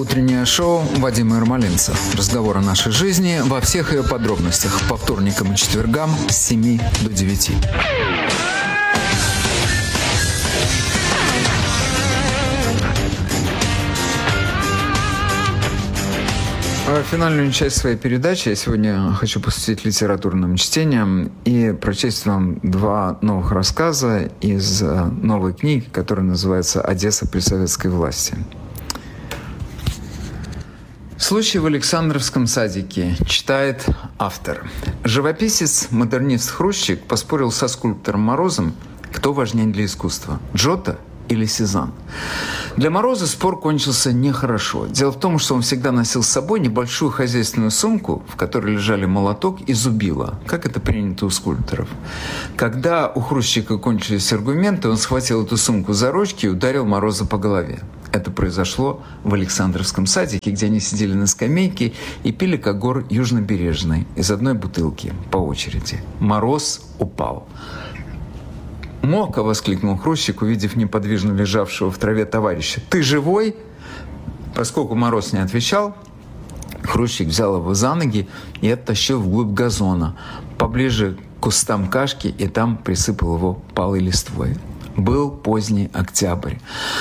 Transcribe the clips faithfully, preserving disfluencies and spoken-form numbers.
Утреннее шоу Вадима Ермолинца. Разговор о нашей жизни во всех ее подробностях. По вторникам и четвергам с семи до девяти. Финальную часть своей передачи я сегодня хочу посвятить литературным чтениям и прочесть вам два новых рассказа из новой книги, которая называется «Одесса при советской власти». Случай в Александровском садике. Читает автор. Живописец, модернист-хрущик поспорил со скульптором Морозом, кто важнее для искусства – Джотто или Сезанн. Для Мороза спор кончился нехорошо. Дело в том, что он всегда носил с собой небольшую хозяйственную сумку, в которой лежали молоток и зубило, как это принято у скульпторов. Когда у хрущика кончились аргументы, он схватил эту сумку за ручки и ударил Мороза по голове. Это произошло в Александровском садике, где они сидели на скамейке и пили когор южнобережной из одной бутылки по очереди. Мороз упал. «Мока!» — воскликнул Хрущик, увидев неподвижно лежавшего в траве товарища. «Ты живой?» Поскольку Мороз не отвечал, Хрущик взял его за ноги и оттащил вглубь газона, поближе к кустам кашки, и там присыпал его палой листвой. Был поздний октябрь.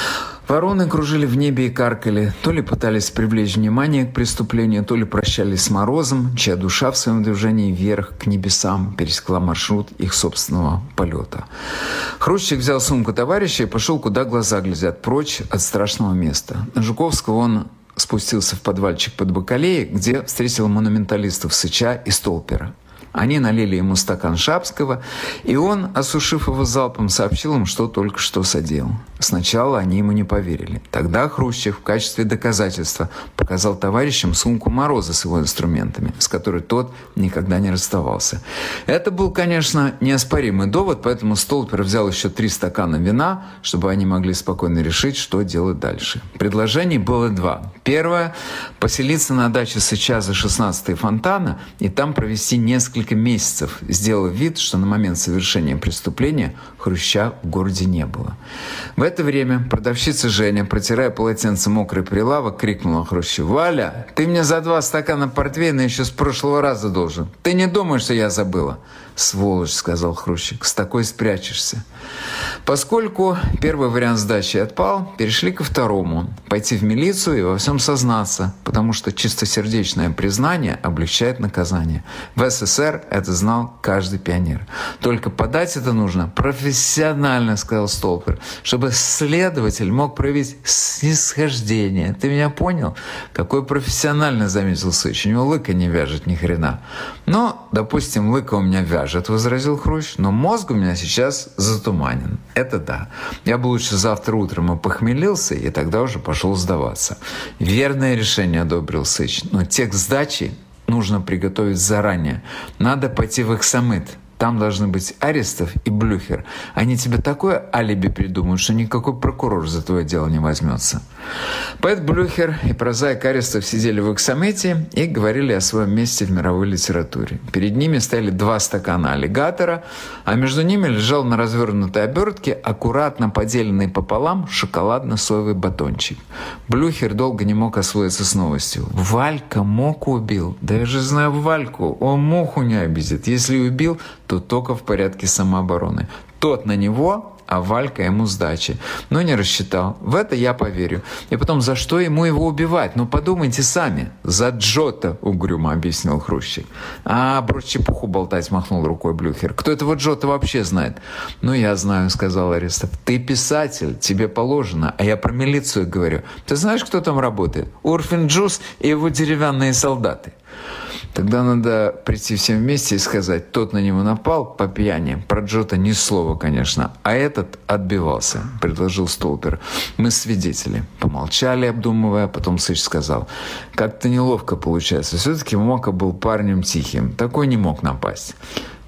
Вороны кружили в небе и каркали, то ли пытались привлечь внимание к преступлению, то ли прощались с Морозом, чья душа в своем движении вверх к небесам пересекла маршрут их собственного полета. Хрущик взял сумку товарища и пошел, куда глаза глядят, прочь от страшного места. На Жуковского он спустился в подвальчик под Бакалеей, где встретил монументалистов Сыча и Столпера. Они налили ему стакан шапского, и он, осушив его залпом, сообщил им, что только что содеял. Сначала они ему не поверили. Тогда Хрущев в качестве доказательства показал товарищам сумку Мороза с его инструментами, с которой тот никогда не расставался. Это был, конечно, неоспоримый довод, поэтому Столпер взял еще три стакана вина, чтобы они могли спокойно решить, что делать дальше. Предложений было два. Первое – поселиться на даче Сыча за шестнадцатой фонтана и там провести несколько месяцев, сделав вид, что на момент совершения преступления Хруща в городе не было. В это время продавщица Женя, протирая полотенцем мокрый прилавок, крикнула Хрущеву: «Валя, ты мне за два стакана портвейна еще с прошлого раза должен. Ты не думаешь, что я забыла?» «Сволочь», — сказал Хрущик, — «с такой спрячешься». Поскольку первый вариант сдачи отпал, перешли ко второму – пойти в милицию и во всем сознаться, потому что чистосердечное признание облегчает наказание. В СССР это знал каждый пионер. Только подать это нужно профессионально, сказал Столпер, чтобы следователь мог проявить снисхождение. Ты меня понял? Какой профессионально, заметил Сыч. У него лыка не вяжет ни хрена. Но, допустим, лыка у меня вяжет, возразил Хрущ, но мозг у меня сейчас затуманен. Это да. Я бы лучше завтра утром и похмелился, и тогда уже пошел сдаваться. Верное решение, одобрил Сыч. Но текст сдачи нужно приготовить заранее. Надо пойти в Эксамит. Там должны быть Арестов и Блюхер. Они тебе такое алиби придумают, что никакой прокурор за твое дело не возьмется. Поэт Блюхер и прозаик Арестов сидели в Эксамете и говорили о своем месте в мировой литературе. Перед ними стояли два стакана аллигатора, а между ними лежал на развернутой обертке аккуратно поделенный пополам шоколадно-соевый батончик. Блюхер долго не мог освоиться с новостью. «Валька Моку убил. Да я же знаю Вальку. Он муху не обидит. Если убил, то только в порядке самообороны. Тот на него, а Валька ему сдачи. Но не рассчитал. В это я поверю. И потом, за что ему его убивать? Ну, подумайте сами. За Джотто, угрюмо объяснил Хрущик. А, брось чепуху болтать, махнул рукой Блюхер. Кто этого Джотто вообще знает? Ну, я знаю, сказал Арестов. Ты писатель, тебе положено. А я про милицию говорю. Ты знаешь, кто там работает? Урфин Джус и его деревянные солдаты. Тогда надо прийти всем вместе и сказать, тот на него напал по пьяни. Про Джотто ни слова, конечно. А этот отбивался, предложил Столпер. Мы свидетели. Помолчали, обдумывая, потом Сыч сказал. Как-то неловко получается. Все-таки Мока был парнем тихим. Такой не мог напасть.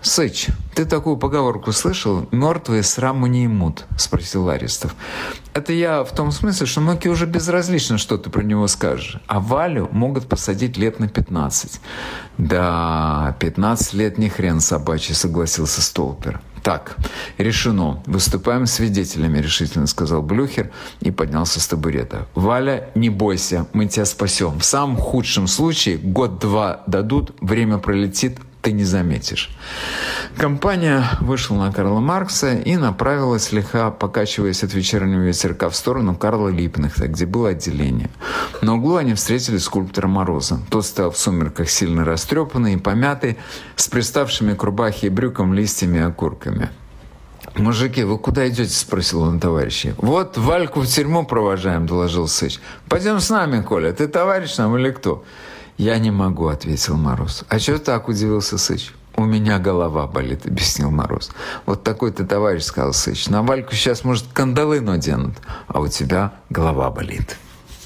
«Сыч, ты такую поговорку слышал? Мертвые сраму не имут?» – спросил Аристов. «Это я в том смысле, что Моке уже безразлично, что ты про него скажешь. А Валю могут посадить лет на пятнадцать». «Да, пятнадцать лет не хрен собачий», – согласился Столпер. «Так, решено. Выступаем свидетелями», – решительно сказал Блюхер и поднялся с табурета. «Валя, не бойся, мы тебя спасем. В самом худшем случае год-два дадут, время пролетит, ты не заметишь». Компания вышла на Карла Маркса и направилась, слегка покачиваясь от вечернего ветерка, в сторону Карла Липкнехта, где было отделение. На углу они встретили скульптора Мороза. Тот стоял в сумерках сильно растрепанный и помятый, с приставшими к рубахе и брюкам листьями и окурками. «Мужики, вы куда идете?» – спросил он товарищей. «Вот Вальку в тюрьму провожаем», – доложил Сыч. «Пойдем с нами, Коля. Ты товарищ нам или кто?» «Я не могу», – ответил Мороз. «А чего так?» – удивился Сыч. «У меня голова болит», – объяснил Мороз. «Вот такой ты товарищ», – сказал Сыч. «На Вальку сейчас, может, кандалы наденут, а у тебя голова болит».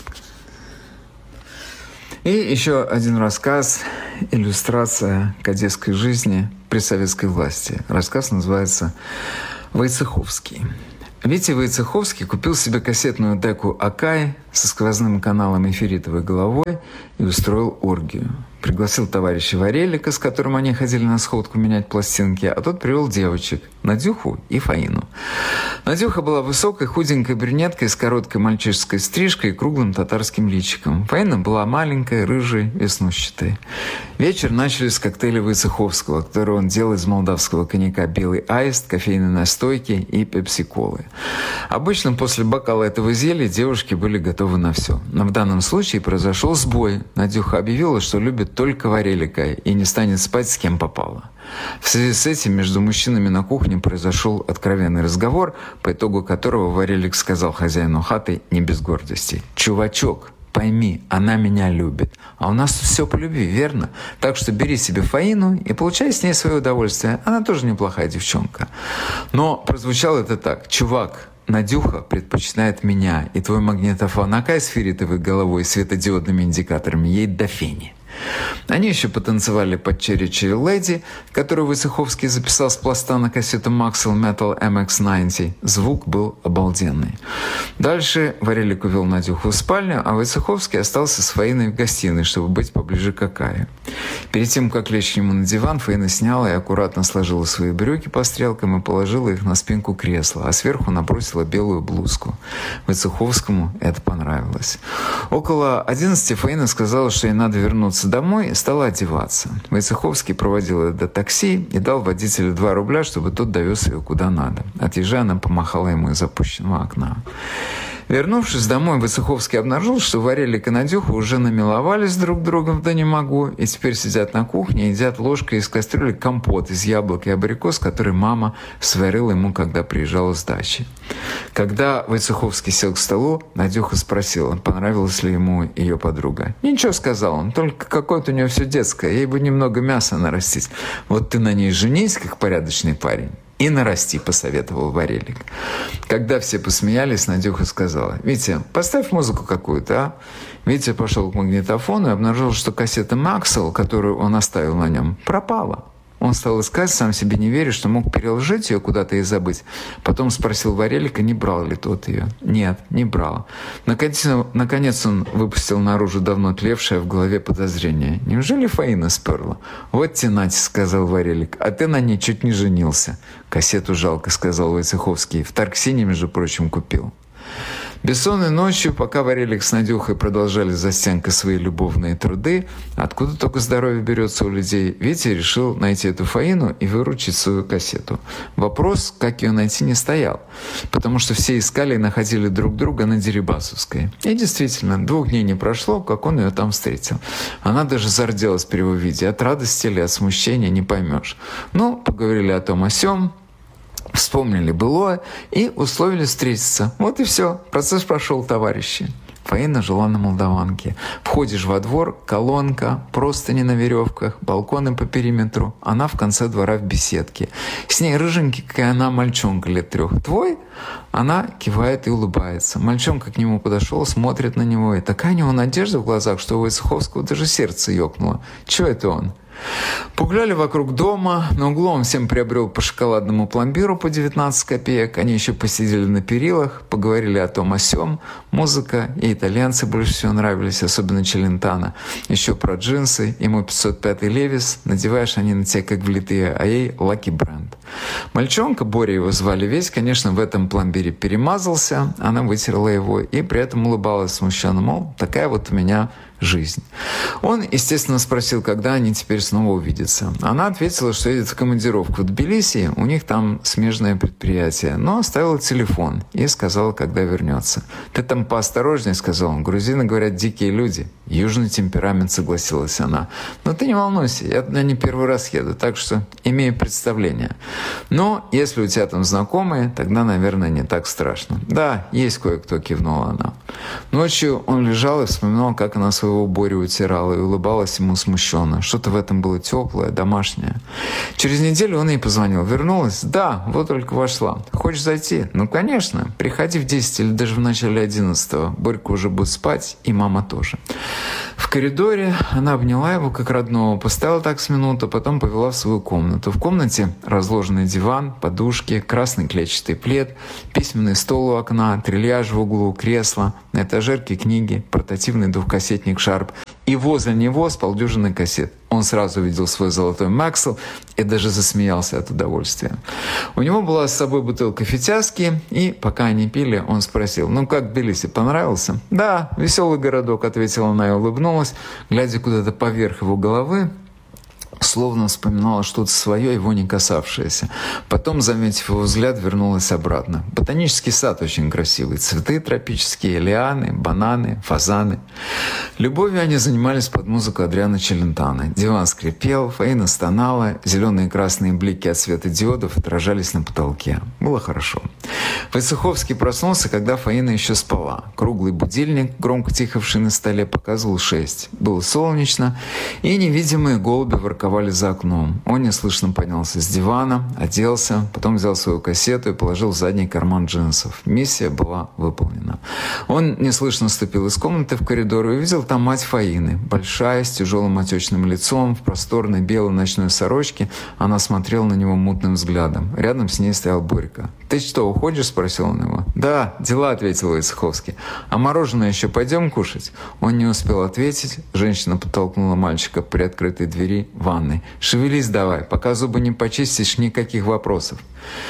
И еще один рассказ, иллюстрация к одесской жизни при советской власти. Рассказ называется «Войцеховский». Витя Войцеховский купил себе кассетную деку «Акай» со сквозным каналом эфиритовой головой и устроил оргию. Пригласил товарища Варелика, с которым они ходили на сходку менять пластинки, а тот привел девочек – Надюху и Фаину. Надюха была высокой, худенькой брюнеткой с короткой мальчишеской стрижкой и круглым татарским личиком. Фаина была маленькой, рыжей, веснущатой. Вечер начали с коктейля Войцеховского, который он делал из молдавского коньяка «Белый аист», кофейной настойки и пепси-колы. Обычно после бокала этого зелья девушки были готовы на все. Но в данном случае произошел сбой. Надюха объявила, что любит только Варелика и не станет спать с кем попало. В связи с этим между мужчинами на кухне произошел откровенный разговор, по итогу которого Варелик сказал хозяину хаты не без гордости: «Чувачок, пойми, она меня любит. А у нас все по любви, верно? Так что бери себе Фаину и получай с ней свое удовольствие. Она тоже неплохая девчонка». Но прозвучало это так: «Чувак, Надюха предпочитает меня, и твой магнитофон Акай с ферритовой головой и светодиодными индикаторами ей до фени». Они еще потанцевали под «Cherry Cherry Lady», которую Войцеховский записал с пласта на кассету Maxell Metal эм икс девяносто. Звук был обалденный. Дальше Варелик увел Надюху в спальню, а Войцеховский остался с Фаиной в гостиной, чтобы быть поближе к Акаю. Перед тем, как лечь к нему на диван, Фаина сняла и аккуратно сложила свои брюки по стрелкам и положила их на спинку кресла, а сверху набросила белую блузку. Войцеховскому это понравилось. Около одиннадцати Фаина сказала, что ей надо вернуться домой, и стала одеваться. Войцеховский проводил ее до такси и дал водителю два рубля, чтобы тот довез ее куда надо. Отъезжая, она помахала ему из опущенного окна. Вернувшись домой, Войцеховский обнаружил, что Варелик и Надюха уже намиловались друг другом, да не могу, и теперь сидят на кухне и едят ложкой из кастрюли компот из яблок и абрикос, который мама сварила ему, когда приезжала с дачи. Когда Войцеховский сел к столу, Надюха спросила, понравилась ли ему ее подруга. «Ничего», — сказал он, — «только какое-то у нее все детское, ей бы немного мяса нарастить. Вот ты на ней женись, как порядочный парень, и нарасти», — посоветовал Варелик. Когда все посмеялись, Надюха сказала: «Витя, поставь музыку какую-то, а?» Витя пошел к магнитофону и обнаружил, что кассета Maxell, которую он оставил на нем, пропала. Он стал искать, сам себе не веря, что мог переложить ее куда-то и забыть. Потом спросил Варелика, не брал ли тот ее. Нет, не брал. Наконец, наконец он выпустил наружу давно тлевшее в голове подозрение. «Неужели Фаина сперла?» «Вот те, Надя», — сказал Варелик, — «а ты на ней чуть не женился». «Кассету жалко», — сказал Войцеховский. «В Тарксине, между прочим, купил». Бессонной ночью, пока Варелик с Надюхой продолжали за стенкой свои любовные труды, откуда только здоровье берется у людей, Витя решил найти эту Фаину и выручить свою кассету. Вопрос, как ее найти, не стоял, потому что все искали и находили друг друга на Дерибасовской. И действительно, двух дней не прошло, как он ее там встретил. Она даже зарделась при его виде. От радости или от смущения не поймешь. Ну, поговорили о том о сём, вспомнили былое и условились встретиться. Вот и все. Процесс прошел, товарищи. Фаина жила на Молдаванке. Входишь во двор, колонка, простыни на веревках, балконы по периметру. Она в конце двора в беседке. С ней рыженький, как и она, мальчонка лет трех. «Твой?» Она кивает и улыбается. Мальчонка к нему подошел, смотрит на него. И такая у него надежда в глазах, что у Войцеховского даже сердце ёкнуло. «Чего это он?» Погуляли вокруг дома, на углу он всем приобрел по шоколадному пломбиру по девятнадцать копеек. Они еще посидели на перилах, поговорили о том о сём. Музыка и итальянцы больше всего нравились, особенно Челентано. Еще про джинсы, ему пятьсот пятый Левис, надеваешь они на тебя как влитые, а ей Lucky Brand. Мальчонка, Боря его звали, весь, конечно, в этом пломбире перемазался, она вытерла его и при этом улыбалась смущенно, мол, такая вот у меня жизнь. Он, естественно, спросил, когда они теперь снова увидятся. Она ответила, что едет в командировку в Тбилиси, у них там смежное предприятие, но оставила телефон и сказала, когда вернется. «Ты там поосторожнее», — сказал он, — «грузины, говорят, дикие люди». «Южный темперамент», — согласилась она. «Но ты не волнуйся, я туда не первый раз еду, так что имею представление. Но если у тебя там знакомые, тогда, наверное, не так страшно». «Да, есть кое-кто», — кивнула она. Ночью он лежал и вспоминал, как она своего Борю утирала и улыбалась ему смущенно. Что-то в этом было теплое, домашнее. Через неделю он ей позвонил. «Вернулась?» «Да, вот только вошла». «Хочешь зайти?» «Ну, конечно. Приходи в десять или даже в начале одиннадцатого. Борька уже будет спать, и мама тоже». В коридоре она обняла его как родного, поставила так с минуту, потом повела в свою комнату. В комнате разложенный диван, подушки, красный клетчатый плед, письменный стол у окна, трильяж в углу, кресло, на этажерке книги, портативный двухкассетник Sharp. И возле него с полдюжины кассет. Он сразу увидел свой золотой Максвелл и даже засмеялся от удовольствия. У него была с собой бутылка фитяски, и пока они пили, он спросил: «Ну как Тбилиси, понравился?» «Да, веселый городок», — ответила она и улыбнулась, глядя куда-то поверх его головы, словно вспоминала что-то свое, его не касавшееся. Потом, заметив его взгляд, вернулась обратно. Ботанический сад очень красивый. Цветы тропические, лианы, бананы, фазаны. Любовью они занимались под музыку Адриано Челентано. Диван скрипел, Фаина стонала, зеленые и красные блики от светодиодов отражались на потолке. Было хорошо. Войцеховский проснулся, когда Фаина еще спала. Круглый будильник, громко тихавший на столе, показывал шесть. Было солнечно, и невидимые голуби ворковали за окном. Он неслышно поднялся с дивана, оделся, потом взял свою кассету и положил в задний карман джинсов. Миссия была выполнена. Он неслышно ступил из комнаты в коридор и увидел там мать Фаины. Большая, с тяжелым отечным лицом, в просторной белой ночной сорочке. Она смотрела на него мутным взглядом. Рядом с ней стоял Борька. «Ты что, уходишь?» — спросил он его. «Да, дела», — ответил Войцеховский. «А мороженое еще пойдем кушать?» Он не успел ответить. Женщина подтолкнула мальчика к приоткрытой двери ванной. «Шевелись давай, пока зубы не почистишь, никаких вопросов».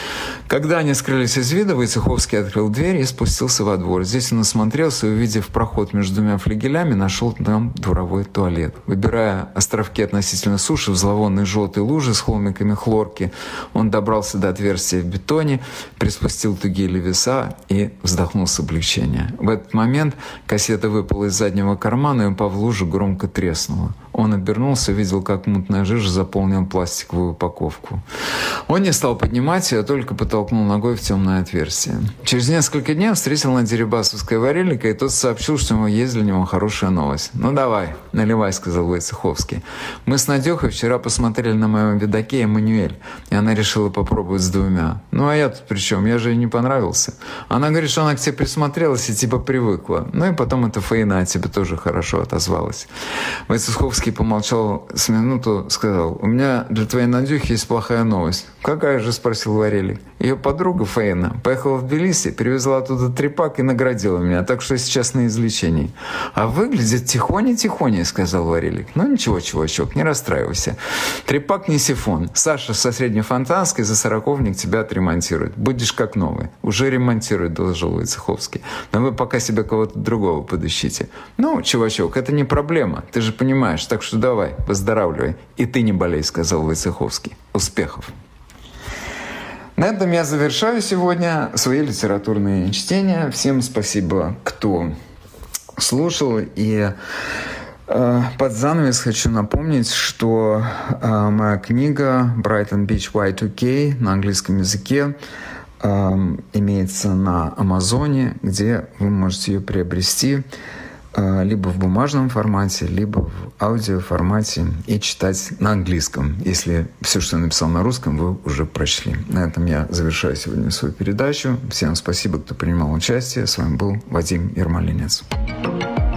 Когда они скрылись из вида, Войцеховский открыл дверь и спустился во двор. Здесь он осмотрелся и, увидев проход между двумя флигелями, нашел там дворовой туалет. Выбирая островки относительно суши в зловонной желтой луже с холмиками хлорки, он добрался до отверстия в бетоне, приспустил тугие левеса и вздохнул с облегчения. В этот момент кассета выпала из заднего кармана и, упав в лужу, громко треснула. Он обернулся и видел, как мутная жижа заполнила пластиковую упаковку. Он не стал поднимать ее, а только потолкнул ногой в темное отверстие. Через несколько дней встретил на Дерибасовской варильника, и тот сообщил, что у него есть для него хорошая новость. «Ну давай, наливай», — сказал Войцеховский. «Мы с Надюхой вчера посмотрели на моем видаке «Эммануэль», и она решила попробовать с двумя. Ну а я тут при чем? Я же ей не понравился. Она говорит, что она к тебе присмотрелась и типа привыкла. Ну и потом эта Фаина о тебе тоже хорошо отозвалась». Войцеховский помолчал с минуту, сказал: «У меня для твоей Надюхи есть плохая новость». «Какая же?» — спросил Варелик. «Ее подруга Фаина поехала в Тбилиси, привезла оттуда трепак и наградила меня, так что сейчас на излечении». «А выглядит тихоня-тихоня», — сказал Варелик. «Ну ничего, чувачок, не расстраивайся. Трепак не сифон. Саша со Среднефонтанской за сороковник тебя отремонтирует. Будешь как новый». «Уже ремонтирует», — доложил Войцеховский. «Но вы пока себе кого-то другого подыщите». «Ну, чувачок, это не проблема, ты же понимаешь, так что давай, выздоравливай. И ты не болей», — сказал Войцеховский. «Успехов». На этом я завершаю сегодня свои литературные чтения. Всем спасибо, кто слушал. И э, под занавес хочу напомнить, что э, моя книга «Brighton Beach уай ту кей» на английском языке э, имеется на Амазоне, где вы можете ее приобрести либо в бумажном формате, либо в аудиоформате и читать на английском, если все, что я написал на русском, вы уже прочли. На этом я завершаю сегодня свою передачу. Всем спасибо, кто принимал участие. С вами был Вадим Ермолинец.